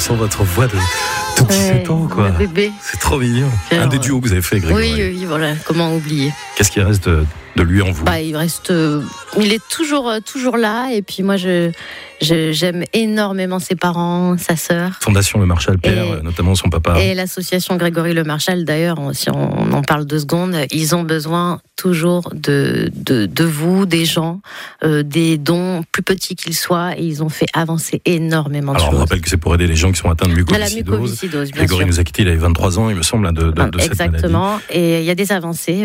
sent votre voix de 17 ans, quoi. Le bébé. C'est trop mignon. Alors, un des duos que vous avez fait, Grégory. Oui, voilà. Comment oublier? Qu'est-ce qui reste de lui en vous? Il reste. Il est toujours là. Et puis moi, j'aime énormément ses parents, sa sœur. Fondation Le Marchal Père, notamment son papa. Et l'association Grégory Le Marchal, d'ailleurs, si on en parle 2 secondes, ils ont besoin toujours de vous, des gens, des dons, plus petits qu'ils soient, et ils ont fait avancer énormément de choses. Alors on rappelle que c'est pour aider les gens qui sont atteints de mucoviscidose. La mucoviscidose, bien Grégory sûr. nous a quittés, il avait 23 ans, il me semble, de cette maladie. Exactement, et il y a des avancées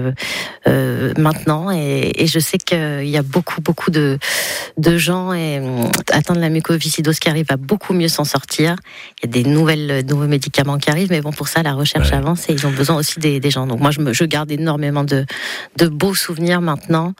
maintenant, et je sais qu'il y a beaucoup de gens atteints de la mucoviscidose qui arrivent à beaucoup mieux s'en sortir. Il y a des nouveaux médicaments qui arrivent, mais bon, pour ça, la recherche avance et ils ont besoin aussi des gens. Donc moi, je garde énormément de beaux souvenirs maintenant.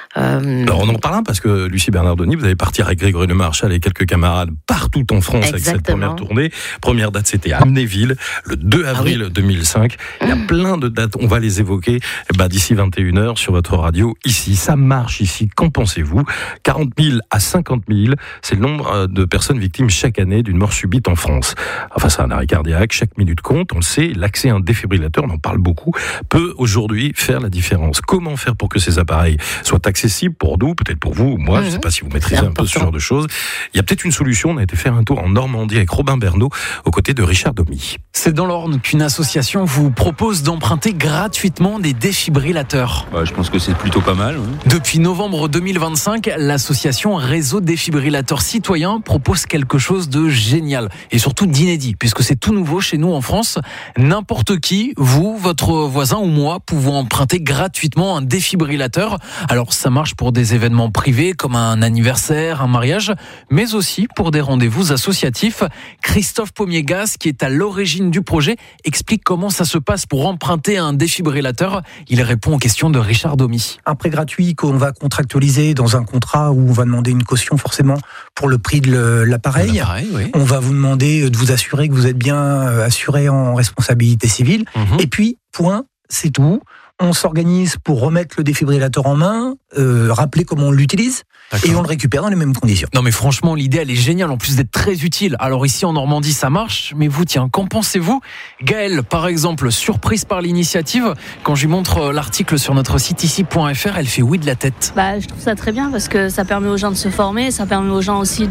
Alors on en parle parce que Lucie Bernardoni, vous allez partir avec Grégory Le Marchal et quelques camarades partout en France. Exactement. Avec cette première tournée. Première date, c'était à Amnéville, le 2 avril 2005. Il y a plein de dates, on va les évoquer d'ici 21h sur votre radio. Ici, ça marche ici, qu'en pensez-vous? 40 000 à 50 000, c'est le nombre de personnes victimes chaque année d'une mort subite en France. Enfin, c'est un arrêt cardiaque, chaque minute compte, on le sait, l'accès à un défibrillateur, on en parle beaucoup, peut aujourd'hui faire la différence. Comment faire pour que ces appareils soient accessibles pour nous, peut-être pour vous, moi, je ne sais pas si vous maîtrisez un peu ce genre de choses. Il y a peut-être une solution, on a été faire un tour en Normandie avec Robin Bernot, aux côtés de Richard Domy. C'est dans l'Orne qu'une association vous propose d'emprunter gratuitement des défibrillateurs. Je pense que c'est plutôt pas mal. Depuis novembre 2025, l'association Réseau Défibrillateurs Citoyens propose quelque chose de génial et surtout d'inédit, puisque c'est tout nouveau chez nous en France. N'importe qui, vous, votre voisin ou moi, pouvons emprunter gratuitement un défibrillateur. Alors ça marche pour des événements privés comme un anniversaire, un mariage, mais aussi pour des rendez-vous associatifs. Christophe Pommier-Gas, qui est à l'origine du projet, explique comment ça se passe pour emprunter un défibrillateur. Il répond aux questions de Richard Domy. Un prêt gratuit qu'on va contractualiser dans un contrat où on va demander une caution forcément pour le prix de l'appareil. Oui. On va vous demander de vous assurer que vous êtes bien assuré en responsabilité civile. Et puis, point, c'est tout. On s'organise pour remettre le défibrillateur en main, rappeler comment on l'utilise, et on le récupère dans les mêmes conditions. Non mais franchement, l'idée elle est géniale, en plus d'être très utile. Alors ici en Normandie ça marche, mais vous tiens, qu'en pensez-vous? Gaëlle, par exemple, surprise par l'initiative, quand je lui montre l'article sur notre site ici.fr, elle fait oui de la tête. Je trouve ça très bien parce que ça permet aux gens de se former, ça permet aux gens aussi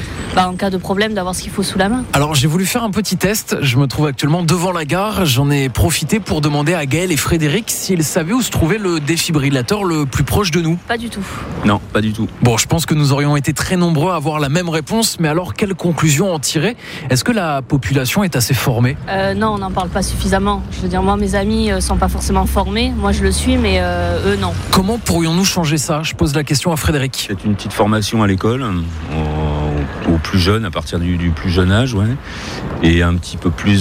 en cas de problème, d'avoir ce qu'il faut sous la main. Alors j'ai voulu faire un petit test, je me trouve actuellement devant la gare, j'en ai profité pour demander à Gaëlle et Frédéric s'ils savaient où se trouvait le défibrillateur le plus proche de nous. Pas du tout. Non, pas du tout. Bon, je pense que nous aurions été très nombreux à avoir la même réponse, mais alors quelle conclusion en tirer? Est-ce que la population est assez formée? Non, on n'en parle pas suffisamment. Je veux dire, moi, mes amis sont pas forcément formés. Moi, je le suis, mais eux, non. Comment pourrions-nous changer ça? Je pose la question à Frédéric. C'est une petite formation à l'école, aux plus jeunes, à partir du plus jeune âge, et un petit peu plus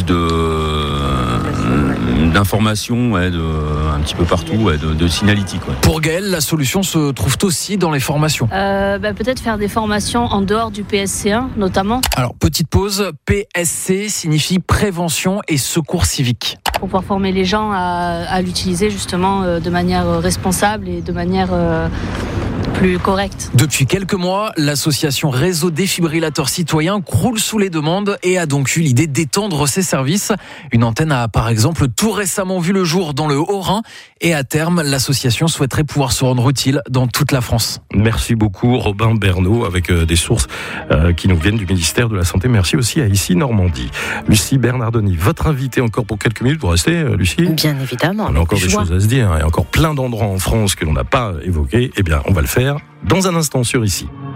d'informations, un petit peu partout, de signalétique. Pour Gaëlle, la solution se trouve aussi dans les formations. Peut-être faire des formations en dehors du PSC1, notamment. Alors, petite pause, PSC signifie prévention et secours civique. Pour pouvoir former les gens à l'utiliser justement de manière responsable et de manière plus correcte. Depuis quelques mois, l'association Réseau Défibrillateurs Citoyens croule sous les demandes et a donc eu l'idée d'étendre ses services. Une antenne a par exemple tout récemment vu le jour dans le Haut-Rhin et à terme, l'association souhaiterait pouvoir se rendre utile dans toute la France. Merci beaucoup Robin Bernot avec des sources qui nous viennent du ministère de la Santé. Merci aussi à Ici Normandie. Lucie Bernardoni, votre invitée encore pour quelques minutes. Vous restez, Lucie? Bien évidemment. On a encore des choses à se dire. Il y a encore plein d'endroits en France que l'on n'a pas évoqués. Eh bien, on va le faire dans un instant sur Ici.